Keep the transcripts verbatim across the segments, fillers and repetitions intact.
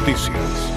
Noticias.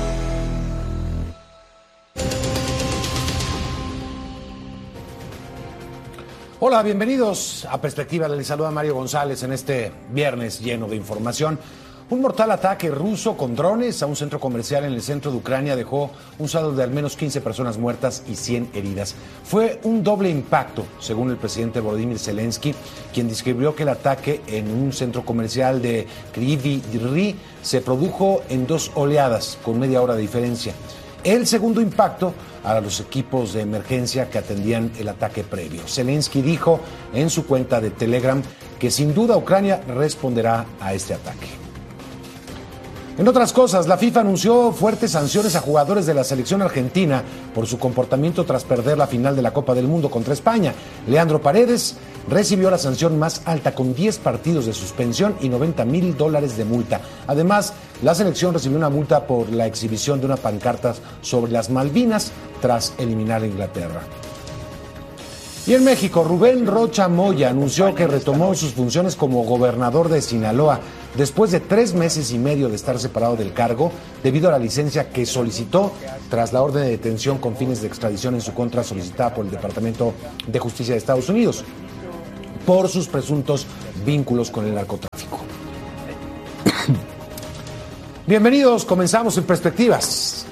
Hola, bienvenidos a Perspectiva. Les saluda Mario González en este viernes lleno de información. Un mortal ataque ruso con drones a un centro comercial en el centro de Ucrania dejó un saldo de al menos quince personas muertas y cien heridas. Fue un doble impacto, según el presidente Volodymyr Zelensky, quien describió que el ataque en un centro comercial de Kryvyi Rih se produjo en dos oleadas, con media hora de diferencia. El segundo impacto a los equipos de emergencia que atendían el ataque previo. Zelensky dijo en su cuenta de Telegram que sin duda Ucrania responderá a este ataque. En otras cosas, la FIFA anunció fuertes sanciones a jugadores de la selección argentina por su comportamiento tras perder la final de la Copa del Mundo contra España. Leandro Paredes recibió la sanción más alta con diez partidos de suspensión y noventa mil dólares de multa. Además, la selección recibió una multa por la exhibición de una pancarta sobre las Malvinas tras eliminar a Inglaterra. Y en México, Rubén Rocha Moya anunció que retomó sus funciones como gobernador de Sinaloa después de tres meses y medio de estar separado del cargo debido a la licencia que solicitó tras la orden de detención con fines de extradición en su contra solicitada por el Departamento de Justicia de Estados Unidos por sus presuntos vínculos con el narcotráfico. Bienvenidos, comenzamos en Perspectivas.